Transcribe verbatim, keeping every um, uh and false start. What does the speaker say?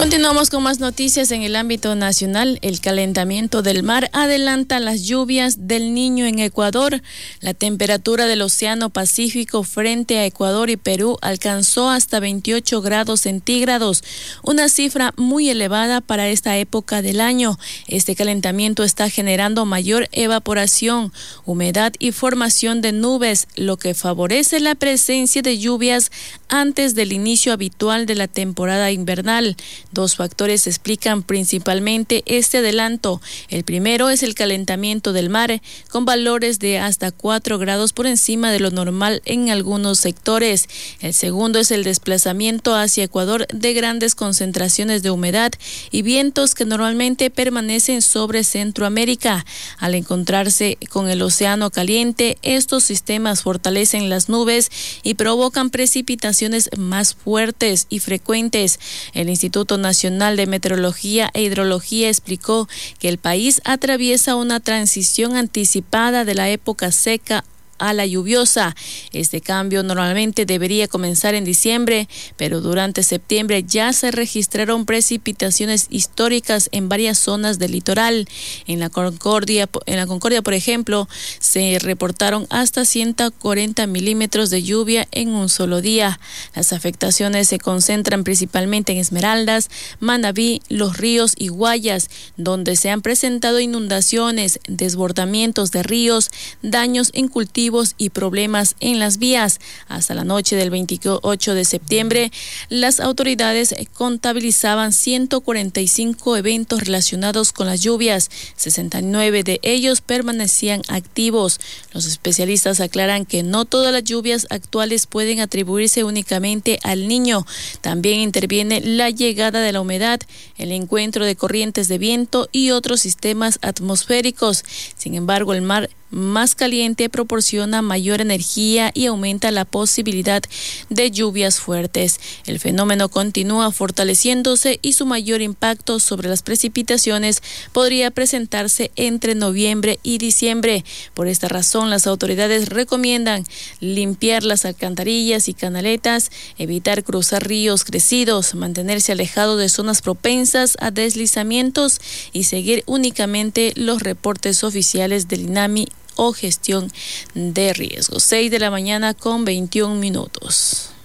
Continuamos con más noticias en el ámbito nacional. El calentamiento del mar adelanta las lluvias del Niño en Ecuador. La temperatura del Océano Pacífico frente a Ecuador y Perú alcanzó hasta veintiocho grados centígrados, una cifra muy elevada para esta época del año. Este calentamiento está generando mayor evaporación, humedad y formación de nubes, lo que favorece la presencia de lluvias antes del inicio habitual de la temporada invernal. Dos factores explican principalmente este adelanto. El primero es el calentamiento del mar, con valores de hasta cuatro grados por encima de lo normal en algunos sectores. El segundo es el desplazamiento hacia Ecuador de grandes concentraciones de humedad y vientos que normalmente permanecen sobre Centroamérica. Al encontrarse con el océano caliente, estos sistemas fortalecen las nubes y provocan precipitaciones más fuertes y frecuentes. El Instituto Nacional de Meteorología e Hidrología explicó que el país atraviesa una transición anticipada de la época seca a la lluviosa. Este cambio normalmente debería comenzar en diciembre, pero durante septiembre ya se registraron precipitaciones históricas en varias zonas del litoral. En la Concordia, en la Concordia, por ejemplo, se reportaron hasta ciento cuarenta milímetros de lluvia en un solo día. Las afectaciones se concentran principalmente en Esmeraldas, Manabí, Los Ríos y Guayas, donde se han presentado inundaciones, desbordamientos de ríos, daños en cultivos y problemas en las vías. Hasta la noche del veintiocho de septiembre, las autoridades contabilizaban ciento cuarenta y cinco eventos relacionados con las lluvias. sesenta y nueve de ellos permanecían activos. Los especialistas aclaran que no todas las lluvias actuales pueden atribuirse únicamente al Niño. También interviene la llegada de la humedad, el encuentro de corrientes de viento y otros sistemas atmosféricos. Sin embargo, el mar más caliente proporciona mayor energía y aumenta la posibilidad de lluvias fuertes. El fenómeno continúa fortaleciéndose y su mayor impacto sobre las precipitaciones podría presentarse entre noviembre y diciembre. Por esta razón, las autoridades recomiendan limpiar las alcantarillas y canaletas, evitar cruzar ríos crecidos, mantenerse alejado de zonas propensas a deslizamientos y seguir únicamente los reportes oficiales del INAMI o gestión de riesgos. seis de la mañana con veintiún minutos.